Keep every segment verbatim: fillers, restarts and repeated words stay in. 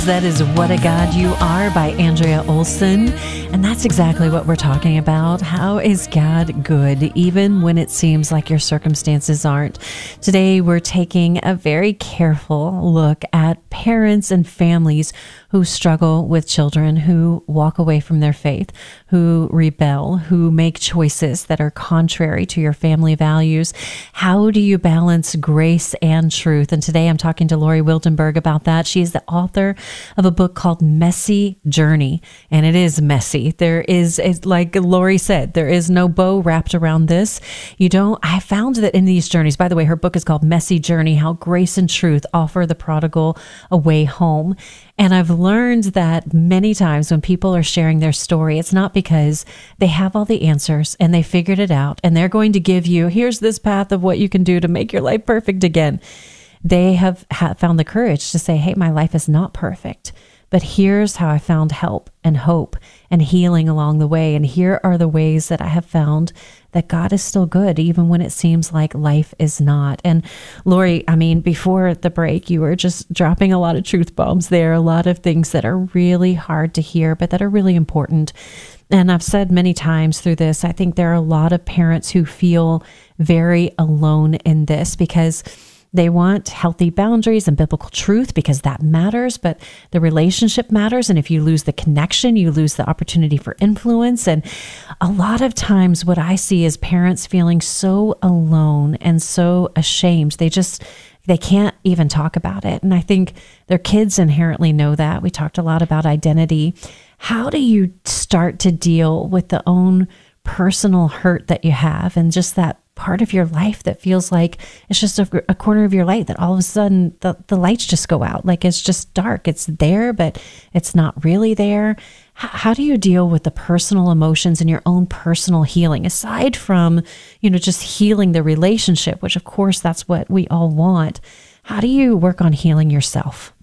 That is What a God You Are by Andrea Olson. And that's exactly what we're talking about. How is God good, even when it seems like your circumstances aren't? Today, we're taking a very careful look at parents and families who struggle with children, who walk away from their faith, who rebel, who make choices that are contrary to your family values. How do you balance grace and truth? And today, I'm talking to Lori Wildenberg about that. She is the author of a book called Messy Journey. And it is messy. There is, it's like Lori said, there is no bow wrapped around this. You don't, I found that in these journeys, by the way, her book is called Messy Journey, How Grace and Truth Offer the Prodigal a Way Home. And I've learned that many times when people are sharing their story, it's not because they have all the answers and they figured it out and they're going to give you, here's this path of what you can do to make your life perfect again. They have ha- found the courage to say, hey, my life is not perfect, but here's how I found help and hope and healing along the way. And here are the ways that I have found that God is still good, even when it seems like life is not. And Lori, I mean, before the break, you were just dropping a lot of truth bombs there, a lot of things that are really hard to hear, but that are really important. And I've said many times through this, I think there are a lot of parents who feel very alone in this because they want healthy boundaries and biblical truth because that matters, but the relationship matters. And if you lose the connection, you lose the opportunity for influence. And a lot of times what I see is parents feeling so alone and so ashamed. They just, they can't even talk about it. And I think their kids inherently know that. We talked a lot about identity. How do you start to deal with the own personal hurt that you have and just that part of your life that feels like it's just a, a corner of your light that all of a sudden the, the lights just go out, like it's just dark. It's there, but it's not really there. H- how do you deal with the personal emotions and your own personal healing, aside from, you know, just healing the relationship, which of course that's what we all want. How do you work on healing yourself?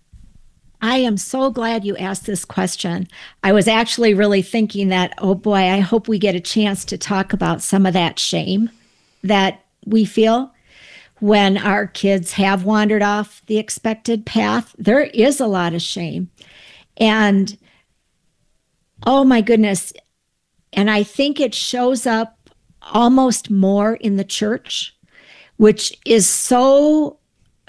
I am so glad you asked this question. I was actually really thinking that, oh boy, I hope we get a chance to talk about some of that shame that we feel when our kids have wandered off the expected path. There is a lot of shame. And oh my goodness. And I think it shows up almost more in the church, which is so,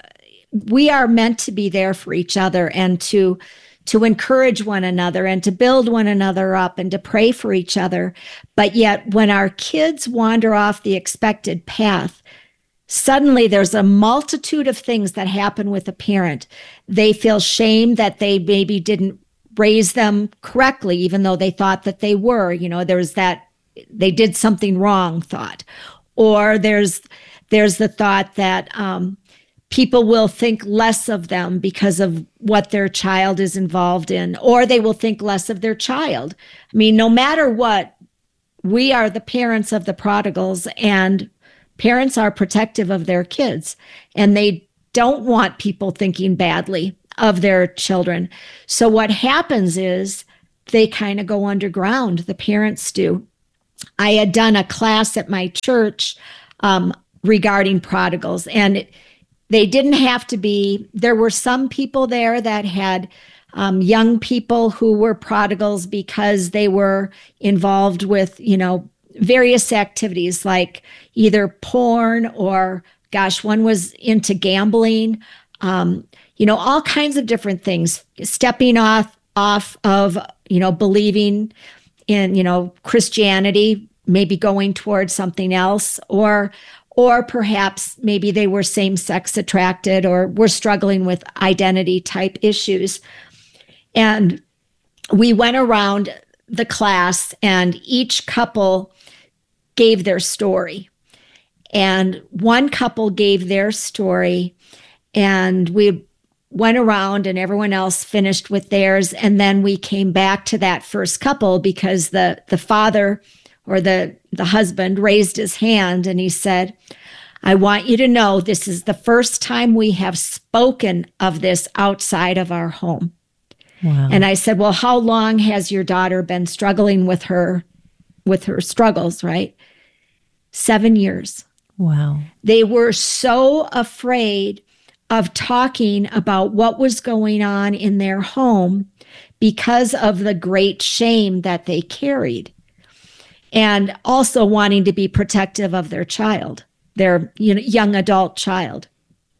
we are meant to be there for each other and to to encourage one another and to build one another up and to pray for each other. But yet when our kids wander off the expected path, suddenly there's a multitude of things that happen with a parent. They feel shame that they maybe didn't raise them correctly, even though they thought that they were. You know, there's that they did something wrong thought. Or there's there's the thought that um, people will think less of them because of what their child is involved in, or they will think less of their child. I mean, no matter what, we are the parents of the prodigals, and parents are protective of their kids, and they don't want people thinking badly of their children. So what happens is they kind of go underground, the parents do. I had done a class at my church um, regarding prodigals, and it, they didn't have to be, there were some people there that had um, young people who were prodigals because they were involved with, you know, various activities like either porn or, gosh, one was into gambling, um, you know, all kinds of different things, stepping off, off of, you know, believing in, you know, Christianity, maybe going towards something else, or Or perhaps maybe they were same-sex attracted or were struggling with identity type issues. And we went around the class and each couple gave their story. And one couple gave their story and we went around and everyone else finished with theirs. And then we came back to that first couple because the, the father or the, the husband raised his hand and he said, I want you to know this is the first time we have spoken of this outside of our home. Wow. And I said, well, how long has your daughter been struggling with her, with her struggles, right? Seven years. Wow. They were so afraid of talking about what was going on in their home because of the great shame that they carried, and also wanting to be protective of their child, their you know, young adult child.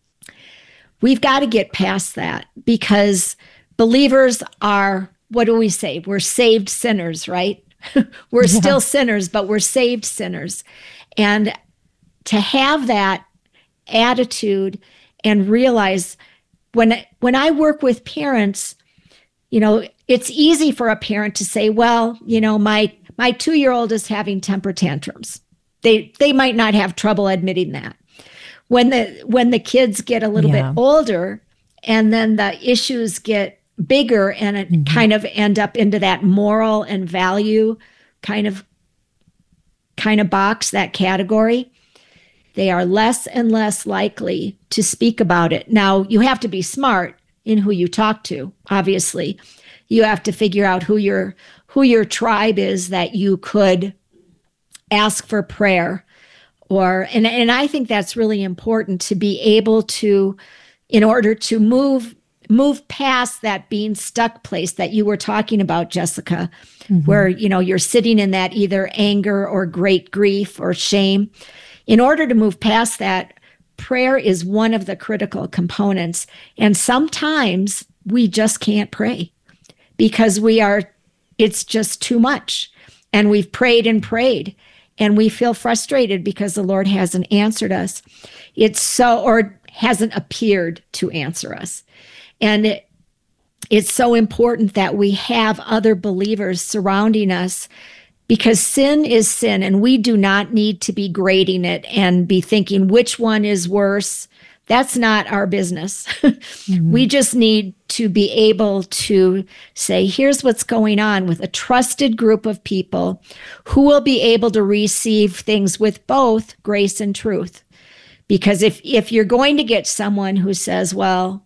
We've got to get past that, because believers are, what do we say? We're saved sinners, right? We're yeah. still sinners, but we're saved sinners. And to have that attitude and realize, when when I work with parents, you know, it's easy for a parent to say, well, you know, my my two-year-old is having temper tantrums. They they might not have trouble admitting that. When the when the kids get a little yeah. bit older, and then the issues get bigger, and it mm-hmm. kind of end up into that moral and value kind of kind of box, that category, they are less and less likely to speak about it. Now, you have to be smart in who you talk to, obviously. You have to figure out who your who your tribe is that you could ask for prayer. Or and, and I think that's really important, to be able to, in order to move move past that being stuck place that you were talking about, Jessica, mm-hmm. where, you know, you're sitting in that either anger or great grief or shame. In order to move past that, prayer is one of the critical components. And sometimes we just can't pray because we are, it's just too much. And we've prayed and prayed, and we feel frustrated because the Lord hasn't answered us. It's so, or hasn't appeared to answer us. And it, it's so important that we have other believers surrounding us, because sin is sin, and we do not need to be grading it and be thinking which one is worse. That's not our business. Mm-hmm. We just need to be able to say, here's what's going on, with a trusted group of people who will be able to receive things with both grace and truth. Because if if you're going to get someone who says, well,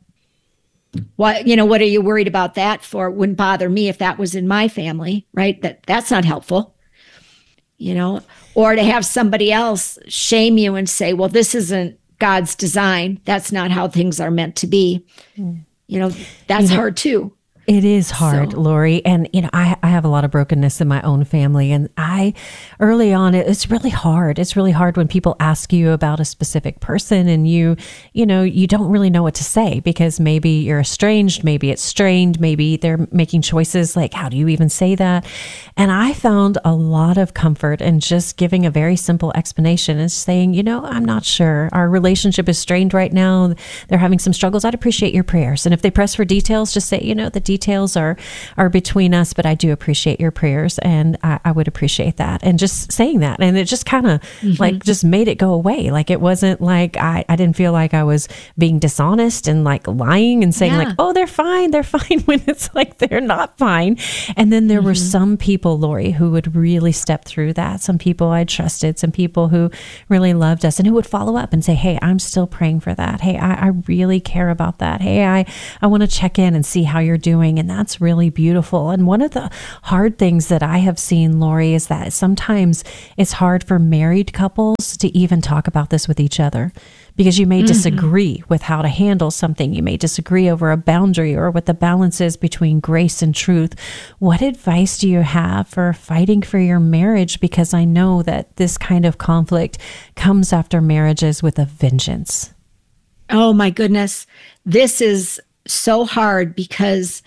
what, you know, what are you worried about that for? It wouldn't bother me if that was in my family, right? That that's not helpful, you know. Or to have somebody else shame you and say, well, this isn't God's design. That's not how things are meant to be. Mm. You know, that's you know, hard too. It is hard, so. Lori. And, you know, I, I have a lot of brokenness in my own family. And I, early on, it, it's really hard. It's really hard when people ask you about a specific person and you, you know, you don't really know what to say, because maybe you're estranged, maybe it's strained, maybe they're making choices like, how do you even say that? And I found a lot of comfort in just giving a very simple explanation and saying, you know, I'm not sure. Our relationship is strained right now. They're having some struggles. I'd appreciate your prayers. And if they press for details, just say, you know, the details are are between us, but I do appreciate your prayers, and I, I would appreciate that. And just saying that, and it just kind of mm-hmm. like just made it go away. Like, it wasn't like I, I didn't feel like I was being dishonest and like lying and saying yeah. like, oh, they're fine, they're fine, when it's like they're not fine. And then there mm-hmm. were some people, Lori, who would really step through that. Some people I trusted, some people who really loved us and who would follow up and say, hey, I'm still praying for that. Hey, I, I really care about that. Hey, I, I want to check in and see how you're doing. And that's really beautiful. And one of the hard things that I have seen, Lori, is that sometimes it's hard for married couples to even talk about this with each other, because you may mm-hmm. disagree with how to handle something. You may disagree over a boundary or what the balance is between grace and truth. What advice do you have for fighting for your marriage? Because I know that this kind of conflict comes after marriages with a vengeance. Oh my goodness. This is so hard, because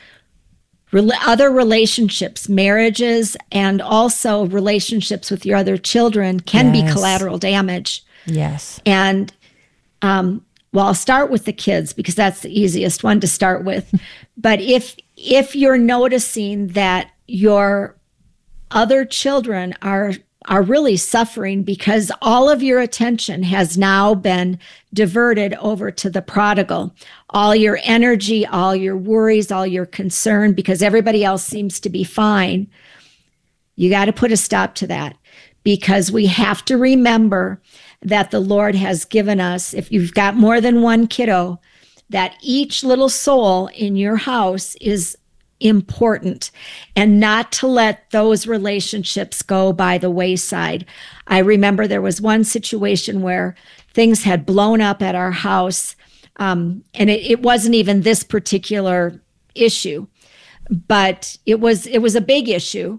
other relationships, marriages, and also relationships with your other children can yes. be collateral damage. Yes. And, um, well, I'll start with the kids, because that's the easiest one to start with. But if if you're noticing that your other children are are really suffering because all of your attention has now been diverted over to the prodigal. All your energy, all your worries, all your concern, because everybody else seems to be fine. You got to put a stop to that, because we have to remember that the Lord has given us, if you've got more than one kiddo, that each little soul in your house is important, and not to let those relationships go by the wayside. I remember there was one situation where things had blown up at our house. Um, and it, it wasn't even this particular issue, but it was it was a big issue.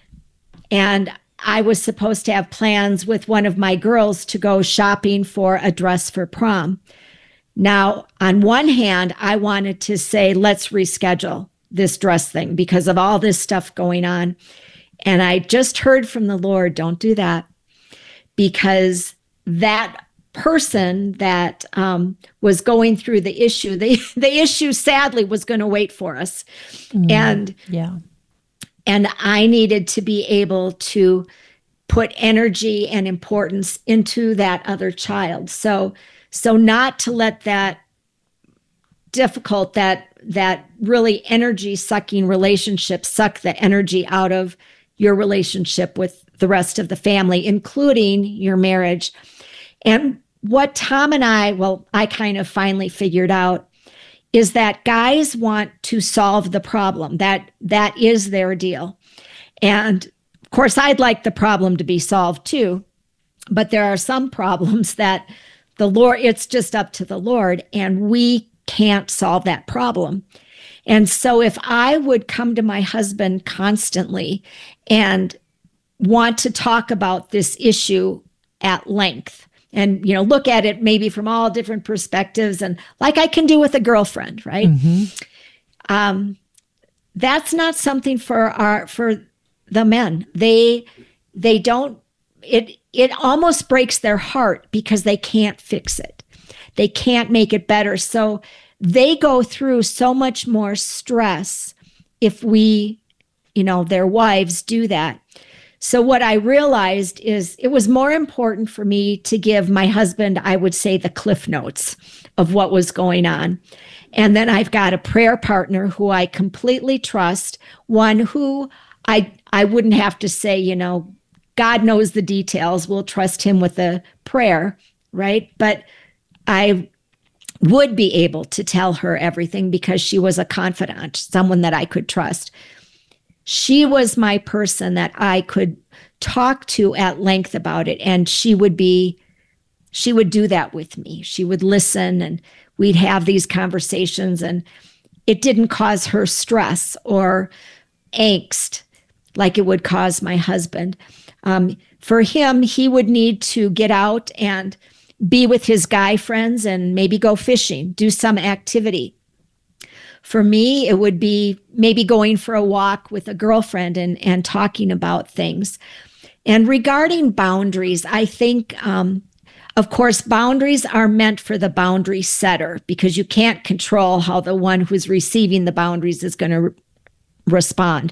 And I was supposed to have plans with one of my girls to go shopping for a dress for prom. Now, on one hand, I wanted to say, let's reschedule this dress thing because of all this stuff going on. And I just heard from the Lord, don't do that, because that person that um, was going through the issue, the, the issue sadly was going to wait for us. Mm, and yeah. And I needed to be able to put energy and importance into that other child. So, so not to let that difficult, that that really energy sucking relationship suck the energy out of your relationship with the rest of the family, including your marriage. And what Tom and I, well, I kind of finally figured out is that guys want to solve the problem. That that is their deal. And of course, I'd like the problem to be solved too, but there are some problems that the Lord, it's just up to the Lord, and we can't solve that problem. And so if I would come to my husband constantly and want to talk about this issue at length and, you know, look at it maybe from all different perspectives, and like I can do with a girlfriend, right? Mm-hmm. Um, that's not something for our, for the men. They, they don't, it, it almost breaks their heart because they can't fix it. They can't make it better. So they go through so much more stress if we, you know, their wives do that. So what I realized is it was more important for me to give my husband, I would say, the cliff notes of what was going on. And then I've got a prayer partner who I completely trust, one who I I wouldn't have to say, you know, God knows the details. We'll trust him with a prayer, right? But I would be able to tell her everything because she was a confidant, someone that I could trust. She was my person that I could talk to at length about it. And she would be, she would do that with me. She would listen and we'd have these conversations, and it didn't cause her stress or angst like it would cause my husband. Um, for him, he would need to get out and be with his guy friends and maybe go fishing, do some activity. For me, it would be maybe going for a walk with a girlfriend and, and talking about things. And regarding boundaries, I think, um, of course, boundaries are meant for the boundary setter because you can't control how the one who's receiving the boundaries is going to re- respond.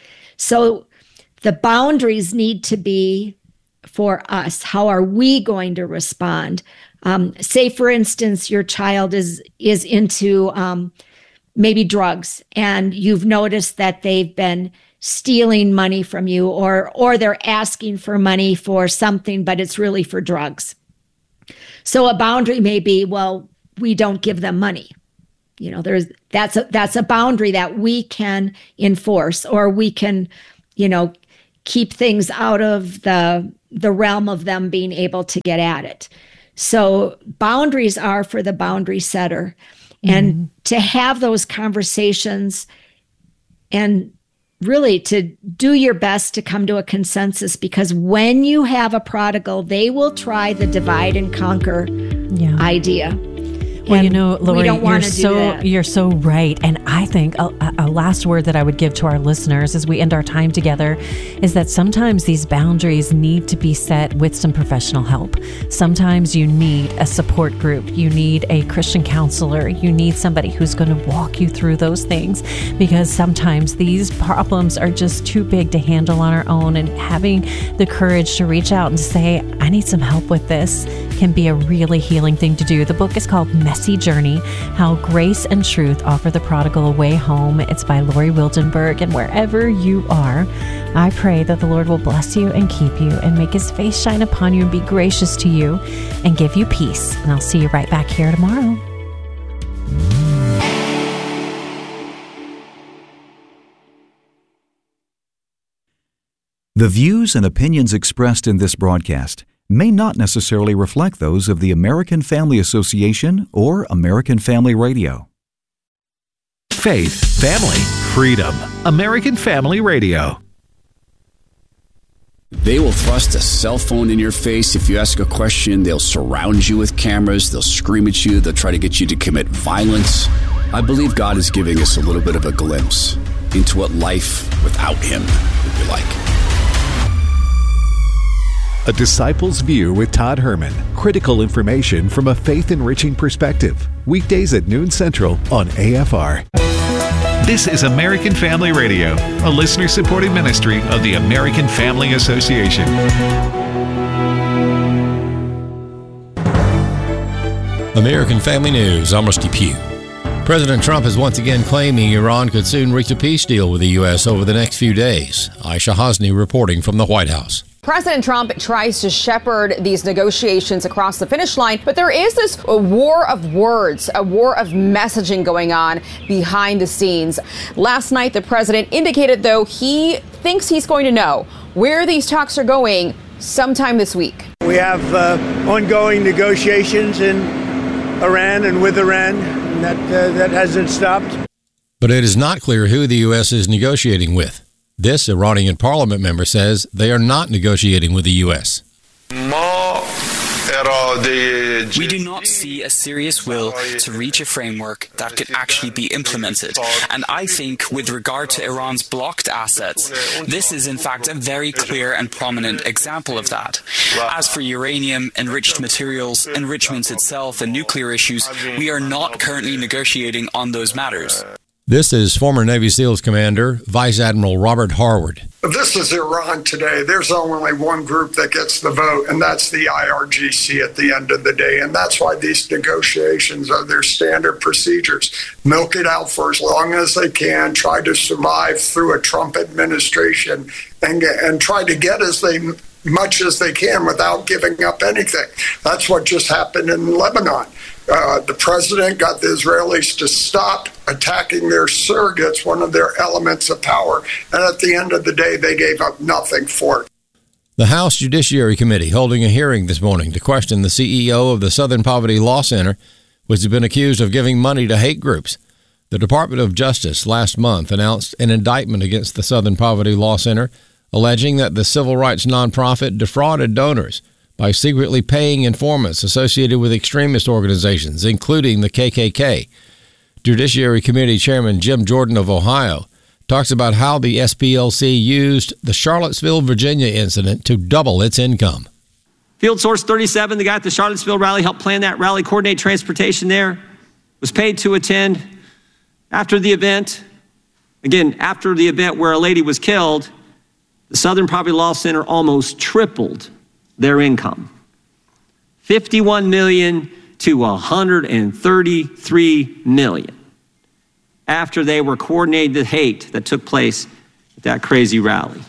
So the boundaries need to be for us. How are we going to respond? Um, say, for instance, your child is is into um, maybe drugs, and you've noticed that they've been stealing money from you, or or they're asking for money for something, but it's really for drugs. So a boundary may be, well, we don't give them money. You know, there's that's a that's a boundary that we can enforce, or we can, you know, keep things out of the the realm of them being able to get at it. So boundaries are for the boundary setter. Mm-hmm. And to have those conversations and really to do your best to come to a consensus, because when you have a prodigal, they will try the divide and conquer yeah. idea. Well, and you know, Lori, you're so you're so right. And I think a, a last word that I would give to our listeners as we end our time together is that sometimes these boundaries need to be set with some professional help. Sometimes you need a support group. You need a Christian counselor. You need somebody who's going to walk you through those things, because sometimes these problems are just too big to handle on our own. And having the courage to reach out and say, I need some help with this, can be a really healing thing to do. The book is called Messy Journey, How Grace and Truth Offer the Prodigal a Way Home. It's by Lori Wildenberg. And wherever you are, I pray that the Lord will bless you and keep you and make his face shine upon you and be gracious to you and give you peace. And I'll see you right back here tomorrow. The views and opinions expressed in this broadcast may not necessarily reflect those of the American Family Association or American Family Radio. Faith, family, freedom. American Family Radio. They will thrust a cell phone in your face if you ask a question. They'll surround you with cameras. They'll scream at you. They'll try to get you to commit violence. I believe God is giving us a little bit of a glimpse into what life without Him would be like. A Disciple's View with Todd Herman. Critical information from a faith-enriching perspective. Weekdays at noon Central on A F R. This is American Family Radio, a listener-supported ministry of the American Family Association. American Family News, I'm Rusty Pugh. President Trump is once again claiming Iran could soon reach a peace deal with the U S over the next few days. Aisha Hosni reporting from the White House. President Trump tries to shepherd these negotiations across the finish line, but there is this a war of words, a war of messaging going on behind the scenes. Last night, the president indicated, though, he thinks he's going to know where these talks are going sometime this week. We have uh, ongoing negotiations in Iran and with Iran, and that, uh, that hasn't stopped. But it is not clear who the U S is negotiating with. This Iranian parliament member says they are not negotiating with the U S. We do not see a serious will to reach a framework that could actually be implemented. And I think with regard to Iran's blocked assets, this is in fact a very clear and prominent example of that. As for uranium, enriched materials, enrichment itself, and nuclear issues, we are not currently negotiating on those matters. This is former Navy SEALs Commander Vice Admiral Robert Harward. This is Iran today. There's only one group that gets the vote, and that's the I R G C at the end of the day. And that's why these negotiations are their standard procedures. Milk it out for as long as they can, try to survive through a Trump administration, and, and try to get as they much as they can without giving up anything. That's what just happened in Lebanon. Uh, the president got the Israelis to stop attacking their surrogates, one of their elements of power. And at the end of the day, they gave up nothing for it. The House Judiciary Committee holding a hearing this morning to question the C E O of the Southern Poverty Law Center, which has been accused of giving money to hate groups. The Department of Justice last month announced an indictment against the Southern Poverty Law Center, alleging that the civil rights nonprofit defrauded donors by secretly paying informants associated with extremist organizations, including the K K K. Judiciary Committee Chairman Jim Jordan of Ohio talks about how the S P L C used the Charlottesville, Virginia incident to double its income. Field Source thirty-seven, the guy at the Charlottesville rally, helped plan that rally, coordinate transportation there, was paid to attend. After the event, again, after the event where a lady was killed, the Southern Poverty Law Center almost tripled their income, fifty-one million dollars to one hundred thirty-three million dollars, after they were coordinating the hate that took place at that crazy rally.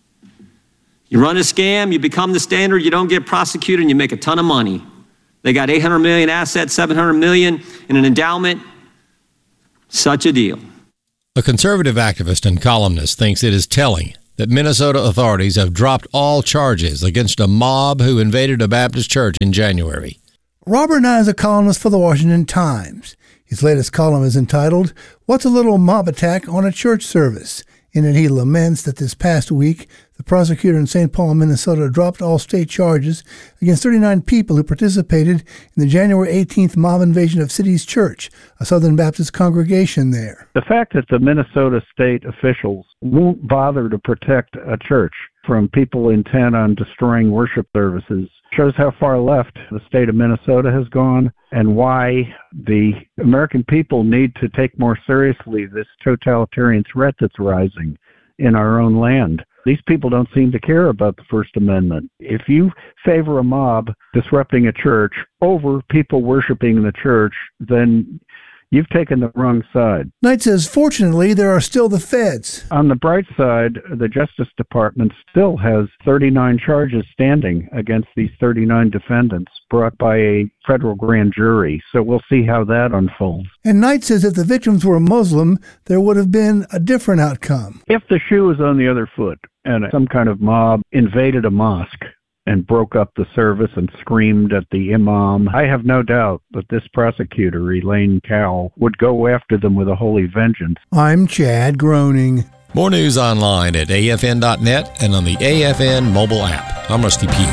You run a scam, you become the standard, you don't get prosecuted, and you make a ton of money. They got eight hundred million dollars assets, seven hundred million dollars in an endowment. Such a deal. A conservative activist and columnist thinks it is telling that Minnesota authorities have dropped all charges against a mob who invaded a Baptist church in January. Robert Nye is a columnist for the Washington Times. His latest column is entitled, "What's a Little Mob Attack on a Church Service?" In it, he laments that this past week, the prosecutor in Saint Paul, Minnesota, dropped all state charges against thirty-nine people who participated in the January eighteenth mob invasion of Cities Church, a Southern Baptist congregation there. The fact that the Minnesota state officials won't bother to protect a church from people intent on destroying worship services shows how far left the state of Minnesota has gone and why the American people need to take more seriously this totalitarian threat that's rising in our own land. These people don't seem to care about the First Amendment. If you favor a mob disrupting a church over people worshiping the church, then you've taken the wrong side. Knight says, fortunately, there are still the feds. On the bright side, the Justice Department still has thirty-nine charges standing against these thirty-nine defendants brought by a federal grand jury. So we'll see how that unfolds. And Knight says if the victims were Muslim, there would have been a different outcome. If the shoe was on the other foot and some kind of mob invaded a mosque and broke up the service and screamed at the imam. I have no doubt that this prosecutor, Elaine Cowell, would go after them with a holy vengeance. I'm Chad Groening. More news online at A F N dot net and on the A F N mobile app. I'm Rusty Pugh.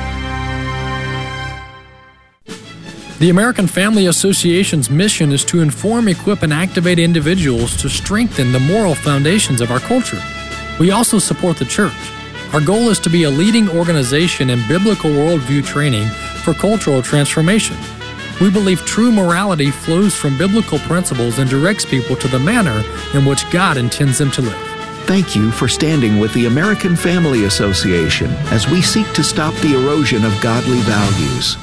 The American Family Association's mission is to inform, equip, and activate individuals to strengthen the moral foundations of our culture. We also support the church. Our goal is to be a leading organization in biblical worldview training for cultural transformation. We believe true morality flows from biblical principles and directs people to the manner in which God intends them to live. Thank you for standing with the American Family Association as we seek to stop the erosion of godly values.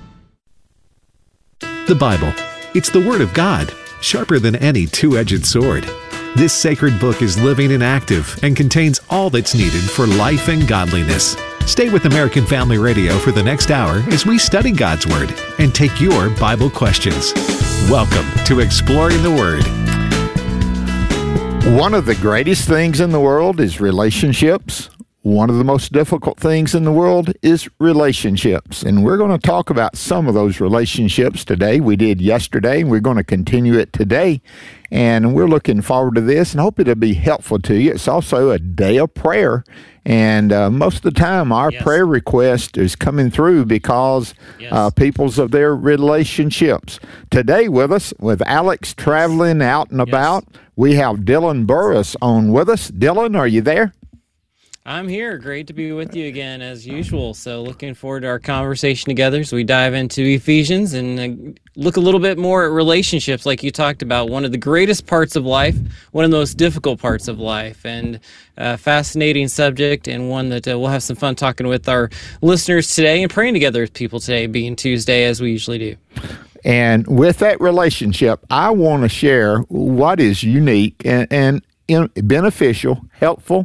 The Bible. It's the Word of God, sharper than any two-edged sword. This sacred book is living and active and contains all that's needed for life and godliness. Stay with American Family Radio for the next hour as we study God's Word and take your Bible questions. Welcome to Exploring the Word. One of the greatest things in the world is relationships. One of the most difficult things in the world is relationships. And we're going to talk about some of those relationships today. We did yesterday, and we're going to continue it today. And we're looking forward to this and hope it'll be helpful to you. It's also a day of prayer. And uh, most of the time, our yes. prayer request is coming through because yes. uh, people's of their relationships. Today with us, with Alex traveling out and about, yes. we have Dylan Burris on with us. Dylan, are you there? I'm here. Great to be with you again, as usual. So looking forward to our conversation together as we dive into Ephesians and uh, look a little bit more at relationships, like you talked about. One of the greatest parts of life, one of the most difficult parts of life, and a fascinating subject, and one that uh, we'll have some fun talking with our listeners today and praying together with people today, being Tuesday, as we usually do. And with that relationship, I want to share what is unique and, and you know, beneficial, helpful,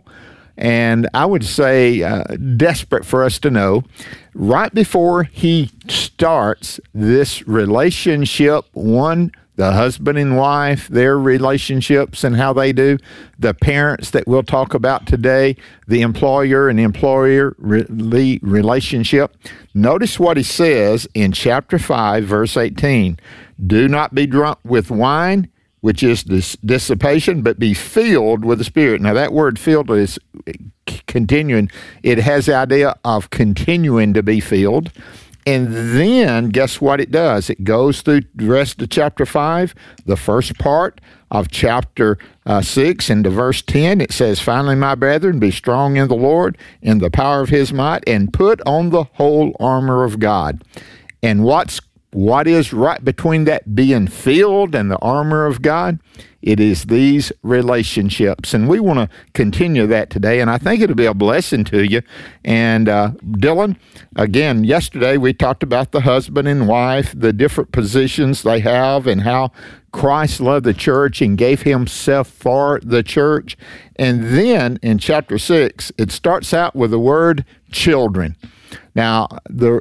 and I would say uh, desperate for us to know. Right before he starts this relationship, one, the husband and wife, their relationships and how they do, the parents that we'll talk about today, the employer and employer re- relationship. Notice what he says in chapter five, verse eighteen. Do not be drunk with wine, which is this dissipation, but be filled with the Spirit. Now, that word filled is continuing. It has the idea of continuing to be filled. And then, guess what it does? It goes through the rest of chapter five, the first part of chapter uh, six, and to verse ten, it says, Finally, my brethren, be strong in the Lord, in the power of his might, and put on the whole armor of God. And what's What is right between that being filled and the armor of God? It is these relationships. And we want to continue that today, and I think it'll be a blessing to you. And uh, Dylan, again, yesterday we talked about the husband and wife, the different positions they have, and how Christ loved the church and gave himself for the church. And then in chapter six, it starts out with the word children. Now, the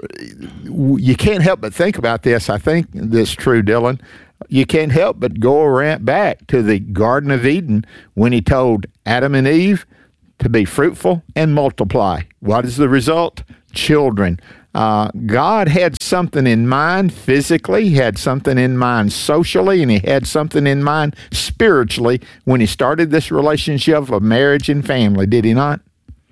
you can't help but think about this. I think this is true, Dylan. You can't help but go around back to the Garden of Eden when he told Adam and Eve to be fruitful and multiply. What is the result? Children. Uh, God had something in mind physically, he had something in mind socially, and he had something in mind spiritually when he started this relationship of marriage and family, did he not?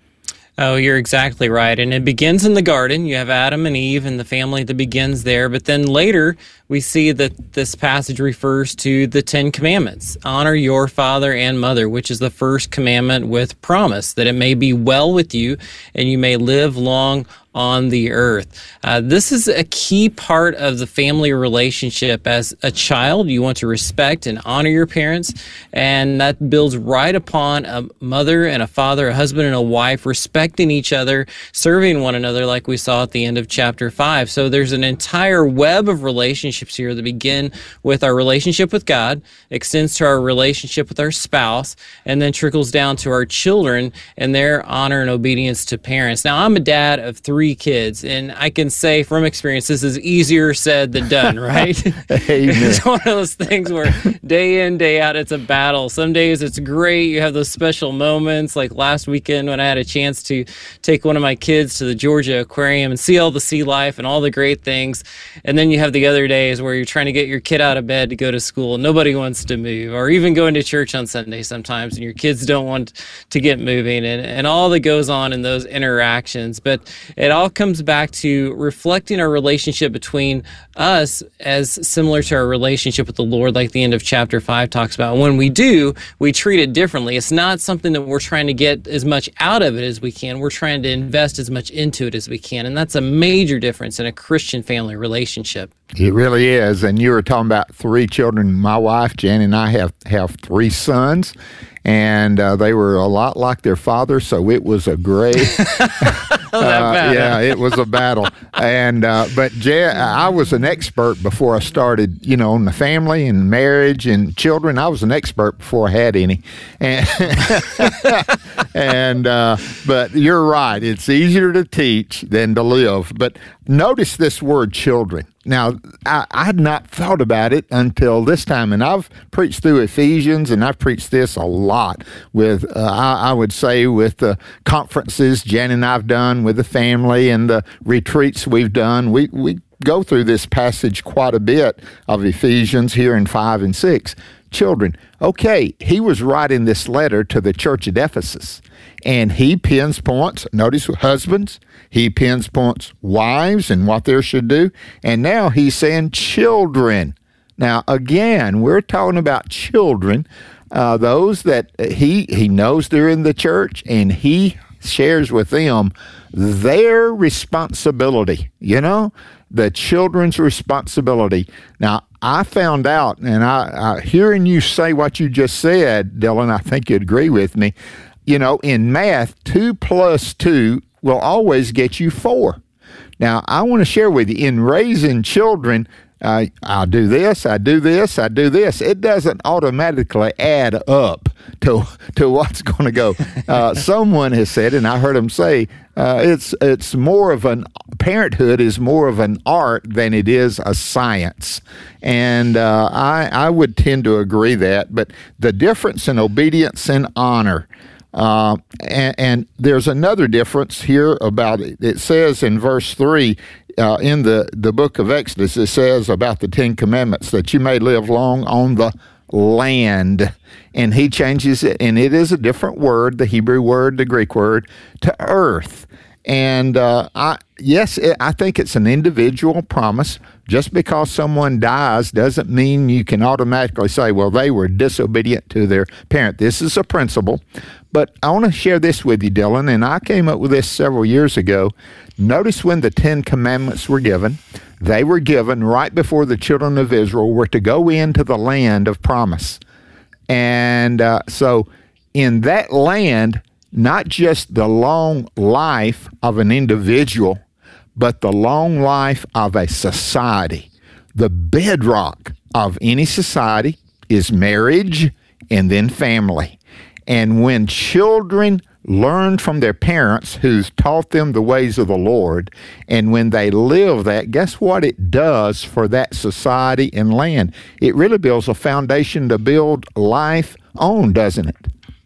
Oh, you're exactly right. And it begins in the garden. You have Adam and Eve and the family that begins there. But then later, we see that this passage refers to the Ten Commandments. Honor your father and mother, which is the first commandment with promise, that it may be well with you and you may live long on the earth. Uh, this is a key part of the family relationship. As a child, you want to respect and honor your parents, and that builds right upon a mother and a father, a husband and a wife, respecting each other, serving one another, like we saw at the end of chapter five. So there's an entire web of relationships here that begin with our relationship with God, extends to our relationship with our spouse, and then trickles down to our children and their honor and obedience to parents. Now, I'm a dad of three three kids. And I can say from experience, this is easier said than done, right? It's one of those things where day in, day out, it's a battle. Some days it's great. You have those special moments, like last weekend when I had a chance to take one of my kids to the Georgia Aquarium and see all the sea life and all the great things. And then you have the other days where you're trying to get your kid out of bed to go to school. Nobody wants to move, or even going to church on Sunday sometimes, and your kids don't want to get moving, and, and all that goes on in those interactions. But it all comes back to reflecting our relationship between us as similar to our relationship with the Lord, like the end of chapter five talks about. When we do, we treat it differently. It's not something that we're trying to get as much out of it as we can. We're trying to invest as much into it as we can. And that's a major difference in a Christian family relationship. It really is. And you were talking about three children. My wife, Jan, and I have, have three sons, and uh, they were a lot like their father, so it was a great... uh, yeah, it was a battle. And uh, but Jan, I was an expert before I started, you know, on the family and marriage and children. I was an expert before I had any. And, and uh, but you're right. It's easier to teach than to live. But notice this word children. Now, I, I had not thought about it until this time, and I've preached through Ephesians, and I've preached this a lot with, uh, I, I would say, with the conferences Jan and I have done with the family and the retreats we've done. We, we go through this passage quite a bit of Ephesians here in five and six. Children. Okay, he was writing this letter to the church at Ephesus, and he pins points. Notice husbands. He pins points wives and what they should do. And now he's saying children. Now, again, we're talking about children, uh, those that he he knows they're in the church, and he shares with them their responsibility, you know, the children's responsibility. Now, I found out, and I, I hearing you say what you just said, Dylan, I think you'd agree with me. You know, in math, two plus two will always get you four. Now, I want to share with you, in raising children, uh, I'll do this, I do this, I do this. It doesn't automatically add up to to what's going to go. Uh, someone has said, and I heard him say, uh, it's it's more of an, parenthood is more of an art than it is a science. And uh, I, I would tend to agree that. But the difference in obedience and honor, Uh, and, and there's another difference here about it. It says in verse three, uh, in the, the book of Exodus, it says about the Ten Commandments that you may live long on the land. And he changes it, and it is a different word, the Hebrew word, the Greek word, to earth. And uh, I, yes, it, I think it's an individual promise. Just because someone dies doesn't mean you can automatically say, well, they were disobedient to their parent. This is a principle. But I want to share this with you, Dylan, and I came up with this several years ago. Notice when the Ten Commandments were given, they were given right before the children of Israel were to go into the land of promise. And uh, so in that land, not just the long life of an individual, but the long life of a society. The bedrock of any society is marriage and then family. And when children learn from their parents who's taught them the ways of the Lord, and when they live that, guess what it does for that society and land? It really builds a foundation to build life on, doesn't it?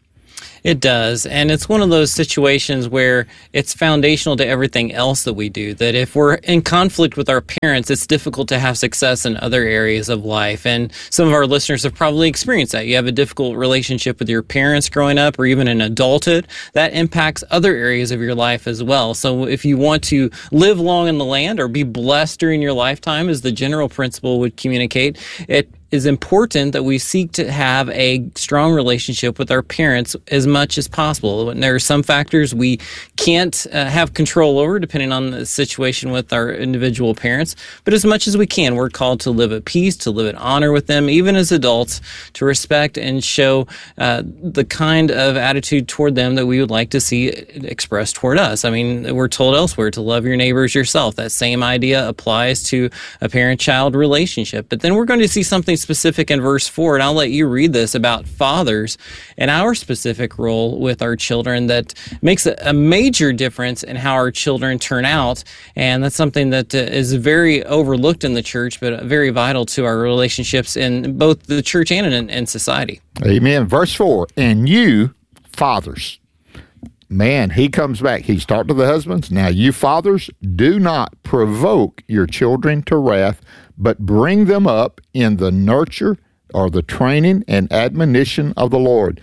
It does, and it's one of those situations where it's foundational to everything else that we do, that if we're in conflict with our parents, it's difficult to have success in other areas of life. And some of our listeners have probably experienced that. You have a difficult relationship with your parents growing up, or even in adulthood. That impacts other areas of your life as well. So if you want to live long in the land or be blessed during your lifetime, as the general principle would communicate, it is important that we seek to have a strong relationship with our parents as much as possible. And there are some factors we can't uh, have control over depending on the situation with our individual parents, but as much as we can, we're called to live at peace, to live in honor with them, even as adults, to respect and show uh, the kind of attitude toward them that we would like to see expressed toward us. I mean, we're told elsewhere to love your neighbors yourself. That same idea applies to a parent-child relationship. But then we're going to see something specific in verse four, and I'll let you read this about fathers and our specific role with our children that makes a, a major difference in how our children turn out. And that's something that uh, is very overlooked in the church, but very vital to our relationships in both the church and in, in society. Amen. Verse four, and you, fathers. Man, he comes back. He's talked to the husbands. Now, you fathers, do not provoke your children to wrath, but bring them up in the nurture or the training and admonition of the Lord.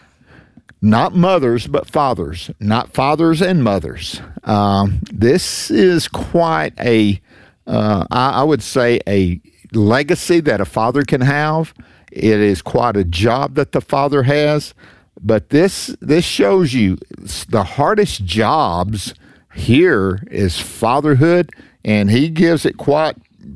Not mothers, but fathers. Not fathers and mothers. Um, this is quite a, uh, I, I would say, a legacy that a father can have. It is quite a job that the father has. But this this shows you the hardest jobs here is fatherhood, and he gives it quite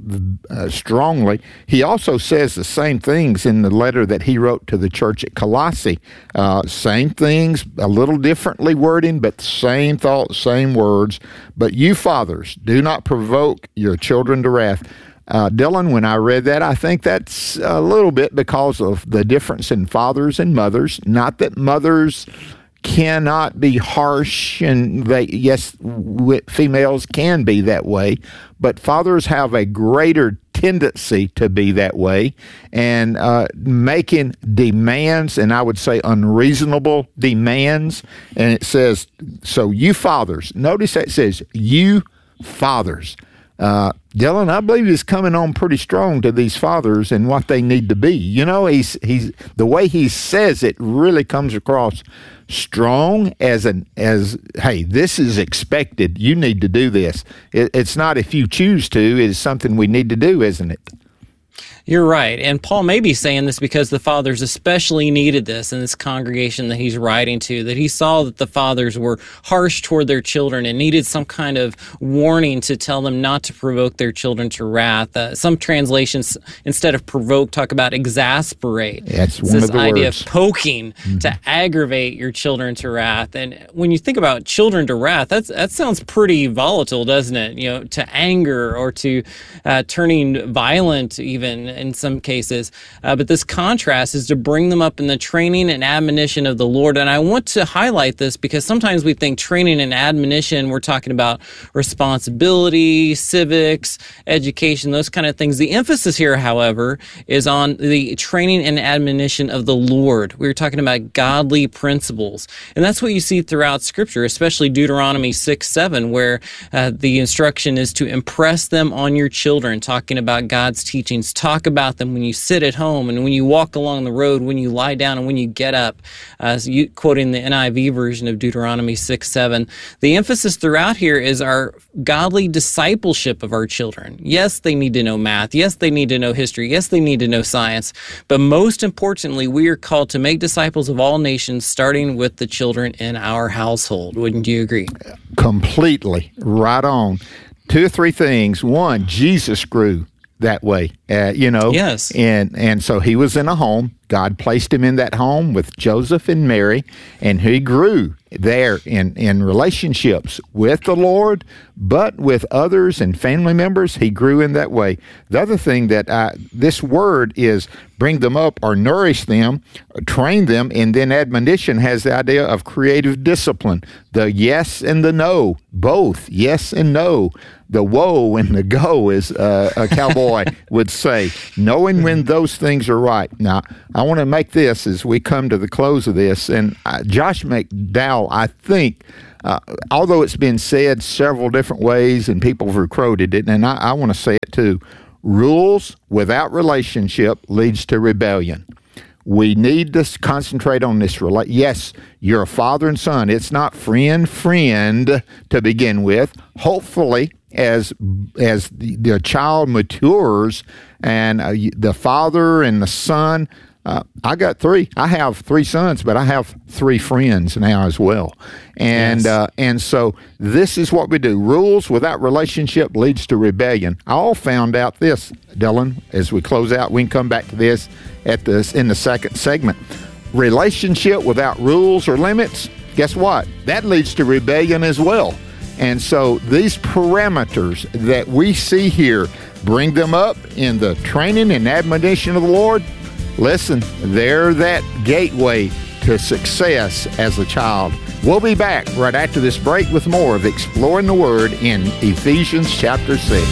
uh, strongly. He also says the same things in the letter that he wrote to the church at Colossae. Uh, same things, a little differently wording, but same thought, same words. But you fathers, do not provoke your children to wrath. Uh, Dylan, when I read that, I think that's a little bit because of the difference in fathers and mothers. Not that mothers cannot be harsh, and they, yes, females can be that way, but fathers have a greater tendency to be that way, and uh, making demands, and I would say unreasonable demands. And it says, so you fathers, notice that it says, you fathers. Uh, Dylan, I believe he's coming on pretty strong to these fathers and what they need to be. You know, he's he's the way he says it really comes across strong as an as hey, this is expected. You need to do this. It, it's not if you choose to. It's something we need to do, isn't it? You're right. And Paul may be saying this because the fathers especially needed this in this congregation that he's writing to, that he saw that the fathers were harsh toward their children and needed some kind of warning to tell them not to provoke their children to wrath. Uh, some translations, instead of provoke, talk about exasperate. That's it's one this of the idea words. of poking Mm-hmm. to aggravate your children to wrath. And when you think about children to wrath, that's, that sounds pretty volatile, doesn't it? You know, to anger or to uh, turning violent even in some cases. Uh, but this contrast is to bring them up in the training and admonition of the Lord. And I want to highlight this because sometimes we think training and admonition, we're talking about responsibility, civics, education, those kind of things. The emphasis here, however, is on the training and admonition of the Lord. We're talking about godly principles. And that's what you see throughout Scripture, especially Deuteronomy six seven, where uh, the instruction is to impress them on your children, talking about God's teachings. Talk about them when you sit at home and when you walk along the road, when you lie down and when you get up. Uh, so you, quoting the N I V version of Deuteronomy six seven. The emphasis throughout here is our godly discipleship of our children. Yes, they need to know math. Yes, they need to know history. Yes, they need to know science. But most importantly, we are called to make disciples of all nations, starting with the children in our household. Wouldn't you agree? Completely. Right on. Two or three things. One, Jesus grew that way, uh, you know. Yes. And and so he was in a home. God placed him in that home with Joseph and Mary, and he grew there in, in relationships with the Lord, but with others and family members. He grew in that way. The other thing that I, this word is bring them up or nourish them, or train them, and then admonition has the idea of creative discipline. The yes and the no, both yes and no. The whoa and the go, as uh, a cowboy would say, knowing when those things are right. Now, I want to make this as we come to the close of this, and uh, Josh McDowell, I think, uh, although it's been said several different ways and people have quoted it, and I, I want to say it too, rules without relationship leads to rebellion. We need to concentrate on this. Rela- yes, you're a father and son. It's not friend, friend to begin with. Hopefully, as as the, the child matures and uh, the father and the son, uh, I got three. I have three sons, but I have three friends now as well. And Yes. uh, and so this is what we do. Rules without relationship leads to rebellion. I all found out this, Dylan, as we close out. We can come back to this at this in the second segment. Relationship without rules or limits, guess what? That leads to rebellion as well. And so these parameters that we see here, bring them up in the training and admonition of the Lord, listen, they're that gateway to success as a child. We'll be back right after this break with more of Exploring the Word in Ephesians chapter six.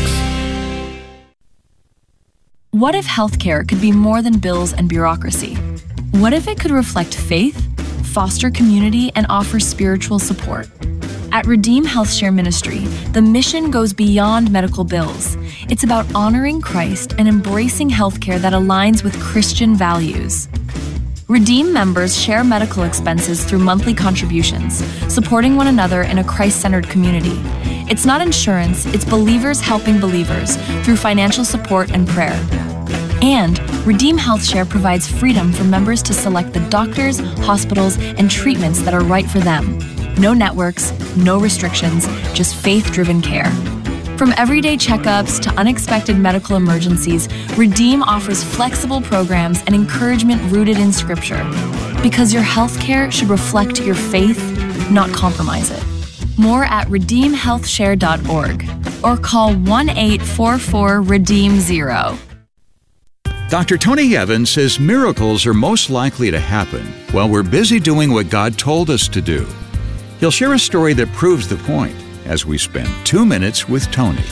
What if healthcare could be more than bills and bureaucracy? What if it could reflect faith, foster community, and offer spiritual support? At Redeem HealthShare Ministry, the mission goes beyond medical bills. It's about honoring Christ and embracing healthcare that aligns with Christian values. Redeem members share medical expenses through monthly contributions, supporting one another in a Christ-centered community. It's not insurance, it's believers helping believers through financial support and prayer. And Redeem HealthShare provides freedom for members to select the doctors, hospitals, and treatments that are right for them. No networks, no restrictions, just faith-driven care. From everyday checkups to unexpected medical emergencies, Redeem offers flexible programs and encouragement rooted in Scripture. Because your healthcare should reflect your faith, not compromise it. More at redeem health share dot org or call one eight four four redeem zero. Doctor Tony Evans says miracles are most likely to happen while we're busy doing what God told us to do. He'll share a story that proves the point as we spend two minutes with Tony.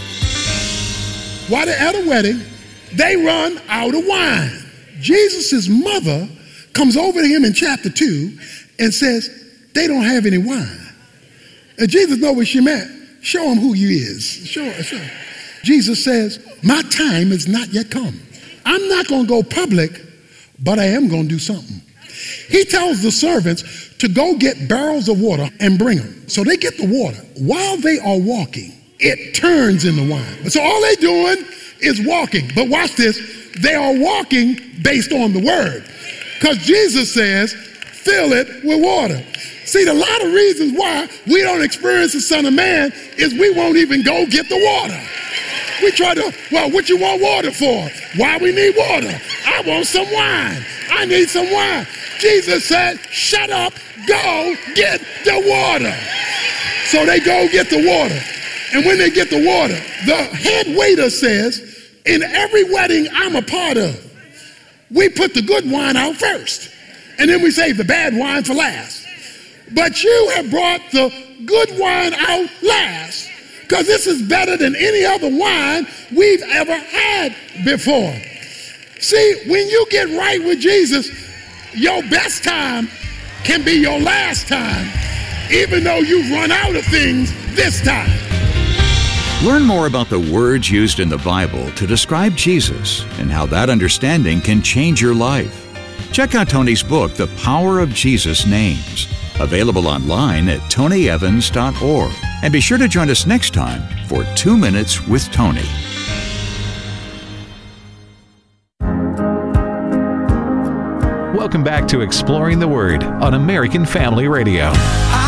While they're at a wedding, they run out of wine. Jesus' mother comes over to him in chapter two and says, they don't have any wine. And Jesus knows what she meant. Show him who you is. Show, show. Jesus says, my time is not yet come. I'm not going to go public, but I am going to do something. He tells the servants to go get barrels of water and bring them. So they get the water. While they are walking, it turns into wine. So all they're doing is walking. But watch this. They are walking based on the word. Because Jesus says, fill it with water. See, a lot of reasons why we don't experience the Son of Man is we won't even go get the water. We try to, well, what you want water for? Why we need water? I want some wine. I need some wine. Jesus said, shut up, go get the water. So they go get the water. And when they get the water, the head waiter says, in every wedding I'm a part of, we put the good wine out first. And then we save the bad wine for last. But you have brought the good wine out last, because this is better than any other wine we've ever had before. See, when you get right with Jesus, your best time can be your last time, even though you've run out of things this time. Learn more about the words used in the Bible to describe Jesus and how that understanding can change your life. Check out Tony's book, The Power of Jesus' Names, available online at tony evans dot org. And be sure to join us next time for Two Minutes with Tony. Welcome back to Exploring the Word on American Family Radio.